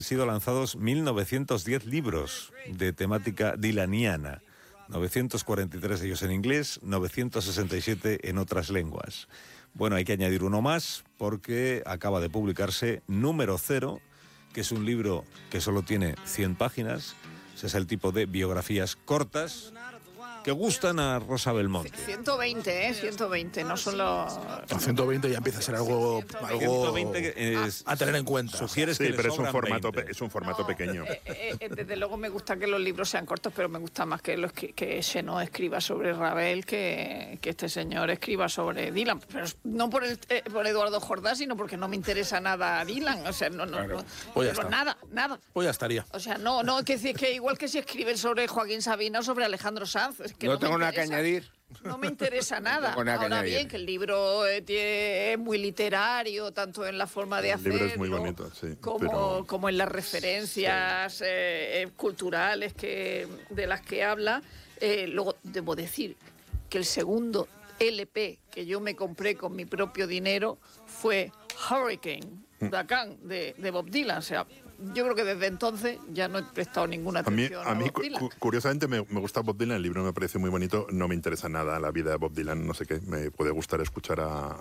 Han sido lanzados 1910 libros de temática dilaniana, 943 de ellos en inglés, 967 en otras lenguas. Bueno, hay que añadir uno más porque acaba de publicarse Número Cero, que es un libro que solo tiene 100 páginas. Ese es el tipo de biografías cortas que gustan a Rosa Belmonte. 120, 120, no solo... Con 120 ya empieza a ser algo 120 es, a tener en cuenta. Sugieres Sí, que pero le sobran 20. es un formato pequeño. Desde luego me gusta que los libros sean cortos, pero me gusta más que Xenó escriba sobre Ravel que este señor escriba sobre Dylan. Pero no por Eduardo Jordá, sino porque no me interesa nada Dylan. O sea, Pues pero nada. Pues ya estaría. O sea, no, que igual que si escriben sobre Joaquín Sabina o sobre Alejandro Sanz. Es que no tengo nada que añadir. No me interesa nada. No Ahora bien, que el libro es muy literario, tanto en la forma de hacerlo, libro es muy bonito, sí, como en las referencias culturales de las que habla. Luego, debo decir que el segundo LP que yo me compré con mi propio dinero fue Hurricane, Huracán, de Bob Dylan. O sea, yo creo que desde entonces ya no he prestado ninguna atención a Bob Dylan. Curiosamente me gusta Bob Dylan, el libro me parece muy bonito, no me interesa nada la vida de Bob Dylan, no sé qué, me puede gustar escuchar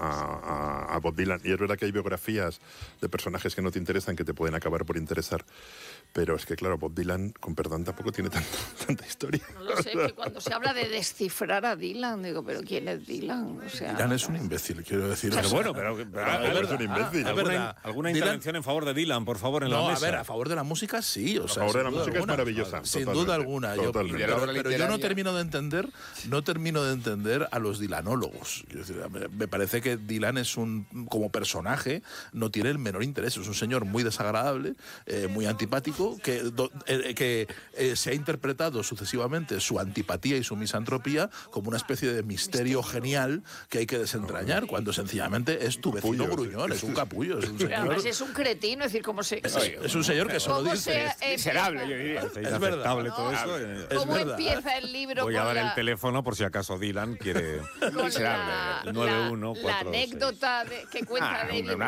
a Bob Dylan. Y es verdad que hay biografías de personajes que no te interesan, que te pueden acabar por interesar, pero es que claro, Bob Dylan, con perdón, tampoco tiene tanta historia. No lo sé, que cuando se habla de descifrar a Dylan, digo, ¿pero quién es Dylan? O sea, Dylan es un imbécil, quiero decir. Pero bueno, es un imbécil. ¿Alguna intervención en favor de Dylan, por favor, en la mesa? A ver, a favor de la música sí. O sea, a favor de la música es maravillosa. Sin duda alguna. Pero yo no termino de entender a los Dylanólogos. Es decir, me parece que Dylan es como personaje, no tiene el menor interés. Es un señor muy desagradable, muy antipático, que se ha interpretado sucesivamente su antipatía y su misantropía como una especie de misterio genial que hay que desentrañar, cuando sencillamente es tu vecino gruñón, es un capullo, es un señor... Además es un cretino, es decir, como se... Es un señor que solo dice... Miserable, yo diría. Es verdad. Todo eso. ¿Cómo empieza el libro? Voy a dar el teléfono por si acaso Dylan quiere... La anécdota que cuenta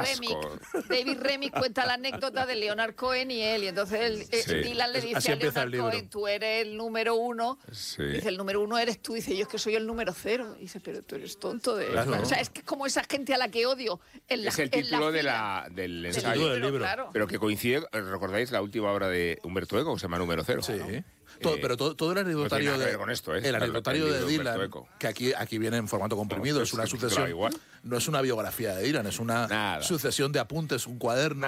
David Remmick cuenta la anécdota de Leonard Cohen y él, y entonces Dylan le dice a Leonard Cohen, tú eres el número uno, dice, el número uno eres tú, dice, yo es que soy el número cero, dice, pero tú eres tonto. O sea, es que es como esa gente a la que odio. Es el título del ensayo, del libro. Claro. Pero que coincide, ¿recordáis la última obra de Humberto Eco, que se llama Número Cero? Sí. Pero todo el anecdotario el anecdotario de Dylan, que aquí viene en formato comprimido, es una sucesión, no es una biografía de Dylan, es una sucesión de apuntes, un cuaderno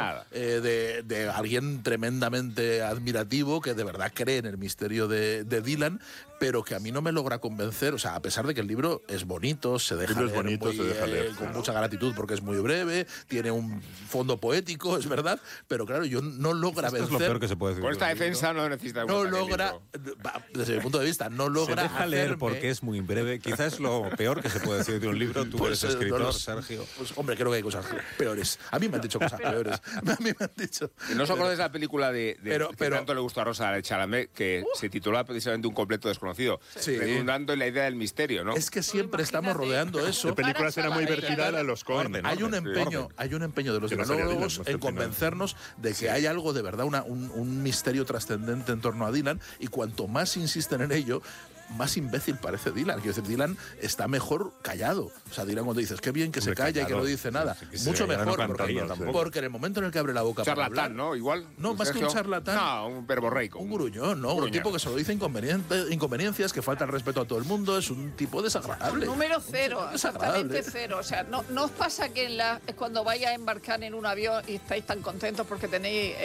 de alguien tremendamente admirativo que de verdad cree en el misterio de Dylan, pero que a mí no me logra convencer, o sea, a pesar de que el libro es bonito, se deja leer con mucha gratitud porque es muy breve, tiene un fondo poético, es verdad, pero claro, yo no logra vencer. Es lo peor que se puede decir. Con esta defensa no necesita... No logra, desde mi punto de vista, no logra se deja leer porque es muy breve. Quizás es lo peor que se puede decir de un libro. Tú eres escritor, Sergio. Pues hombre, creo que hay cosas peores. A mí me han dicho cosas peores. A mí me han dicho. ¿No os acordáis de la película que tanto le gustó a Rosa Chalamet, que se titulaba precisamente Un completo desconocido, redundando en la idea del misterio, ¿no? Es que siempre estamos rodeando eso. La película será muy vertical a los Cohen. Hay un empeño de los Dylanólogos en convencernos de que hay algo de verdad, un misterio trascendente en torno a Dylan, y cuanto más insisten en ello, más imbécil parece Dylan. Quiero decir, Dylan está mejor callado. O sea, Dylan cuando dices, qué bien que se calla y que no dice nada. Mucho mejor, porque en el momento en el que abre la boca para hablar... Charlatán, ¿no? Igual. No, más que un charlatán. No, un verborreico. Un gruñón, ¿no? Un tipo que solo dice inconveniencias, que falta el respeto a todo el mundo, es un tipo desagradable. Número cero, exactamente cero. O sea, no os pasa que cuando vais a embarcar en un avión y estáis tan contentos porque tenéis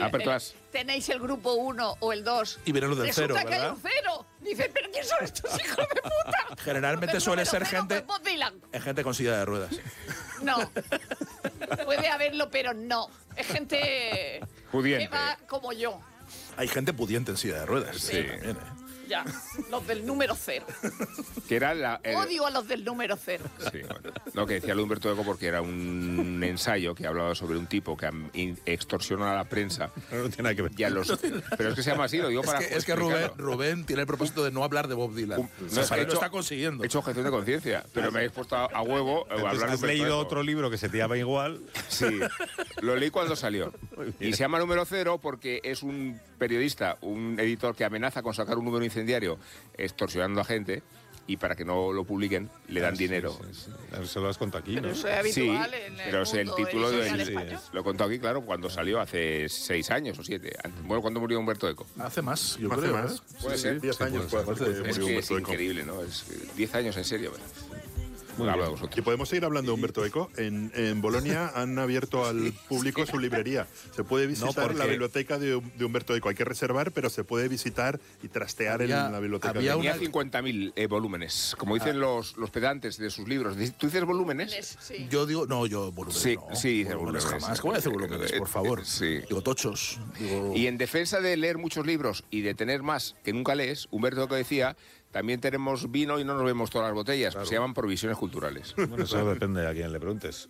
tenéis el grupo 1 o el 2. Y viene lo del cero, ¿verdad? Resulta que hay un cero. Dices, ¿pero quién son estos hijos de puta? Generalmente suele ser gente con silla de ruedas. No. Puede haberlo, pero no. Es gente pudiente, que va como yo. Hay gente pudiente en silla de ruedas. Sí. También, Ya, los del número 0. Que era Odio a los del número 0. Sí, bueno. No, que decía Humberto Eco porque era un ensayo que hablaba sobre un tipo que extorsionó a la prensa. No tiene nada que ver. Pero es que se llama así, lo digo para... Es que Rubén tiene el propósito de no hablar de Bob Dylan. Lo está consiguiendo. He hecho objeción de conciencia, pero me habéis puesto a huevo a hablar de ¿Has leído otro libro que se te llama igual? Sí, lo leí cuando salió. Y se llama Número 0 porque es un periodista, un editor que amenaza con sacar un número incendiario extorsionando a gente, y para que no lo publiquen le dan dinero. Sí. Se lo has contado aquí, ¿no? Pero eso es habitual en el pero es el mundo título español. lo he contado aquí, claro, cuando salió hace 6 años o 7. Bueno, cuando murió Humberto Eco. Hace más, yo creo. Más. Puede ser. 10 años. Es que es increíble, ¿no? Es 10 años en serio. Habla de vosotros. Y podemos seguir hablando de Humberto Eco. En Bolonia han abierto al público su librería. Se puede visitar la biblioteca de Humberto Eco. Hay que reservar, pero se puede visitar y trastear en la biblioteca. Tenía 50.000 volúmenes, como dicen los pedantes de sus libros. ¿Tú dices volúmenes? Sí. Yo digo, yo volúmenes. Sí, no. sí, dice volúmenes. Jamás. ¿Cómo dice volúmenes, por favor? Sí. Digo tochos. Y en defensa de leer muchos libros y de tener más que nunca lees, Humberto Eco decía: también tenemos vino y no nos vemos todas las botellas. Claro. Se llaman provisiones culturales. Bueno, eso depende a quién le preguntes.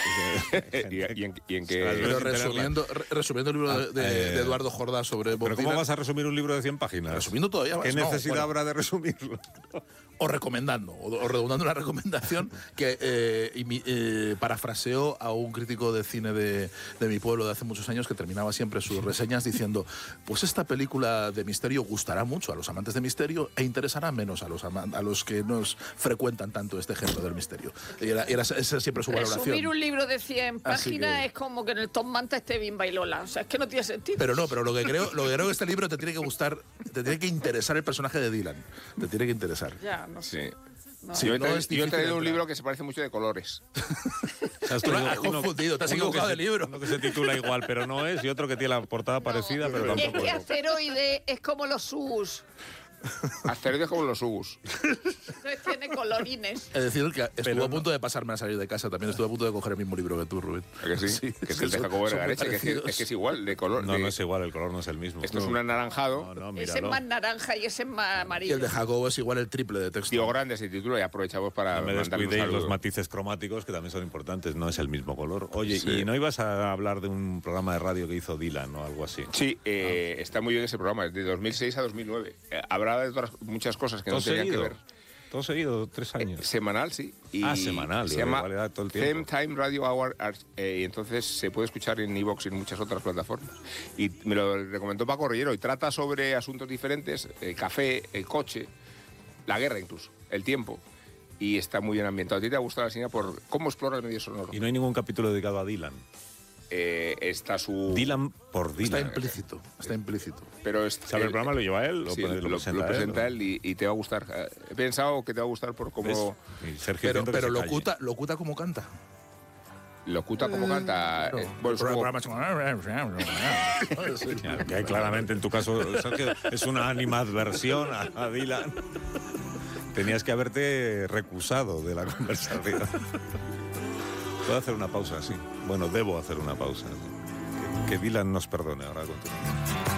¿Y en qué? Pero resumiendo el libro de Eduardo Jordá sobre Bob ¿Pero cómo Dylan, vas a resumir un libro de 100 páginas? Resumiendo todavía más. ¿Qué necesidad habrá de resumirlo? O recomendando, o redundando una recomendación que parafraseó a un crítico de cine de mi pueblo de hace muchos años, que terminaba siempre sus reseñas diciendo: pues esta película de misterio gustará mucho a los amantes de misterio e interesará menos a los que nos frecuentan tanto este género del misterio. Y era esa siempre su valoración. Resumir un libro de 100 páginas es como que en el Tom Manta esté Bimba y Lola. O sea, es que no tiene sentido. Pero lo que creo que este libro te tiene que gustar, te tiene que interesar el personaje de Dylan. Te tiene que interesar. Ya, no sé. Sí. No. Sí, yo he traído un libro que se parece mucho de colores. Has confundido, te has equivocado de libro. Uno que se titula igual, pero no es, y otro que tiene la portada parecida, pero tampoco. Es que Asteroide es como los Sus. Asteroides como los Ugus. Entonces tiene colorines. Es decir, que estuvo a punto de pasarme a salir de casa. También estuve a punto de coger el mismo libro que tú, Rubén. ¿A que sí? Que es el de Jacobo Vergareche, que es igual, de color. No es igual, el color no es el mismo. Esto es un anaranjado. Ese es más naranja y ese es más amarillo. Y el de Jacobo es igual el triple de texto. Tío grande ese título, y aprovechamos para me descuidéis los matices cromáticos, que también son importantes. No es el mismo color. Oye, ¿y no ibas a hablar de un programa de radio que hizo Dylan o algo así? Sí, está muy bien ese programa, es de 2006 a 2009. Habrá de muchas cosas que no tenían que ver. ¿Todo seguido? 3 años. Semanal, sí. Semanal. Se llama Them Time Radio Hour, y entonces se puede escuchar en iVoox y en muchas otras plataformas. Y me lo recomendó Paco Rillero, y trata sobre asuntos diferentes: el café, el coche, la guerra incluso, el tiempo. Y está muy bien ambientado. ¿A ti te ha gustado la señal por cómo explora el medio sonoro? Y no hay ningún capítulo dedicado a Dylan. Está su... Dylan por Dylan. Está implícito. Pero ¿sabe el programa? ¿Lo lleva él? Sí, lo presenta él y te va a gustar. He pensado que te va a gustar por cómo... Pero locuta como canta. Locuta como canta. Que claramente en tu caso, Sergio, es una animadversión a Dylan. Tenías que haberte recusado de la conversación. Puedo hacer una pausa, sí. Bueno, debo hacer una pausa. Que Dylan nos perdone. Ahora continuamos.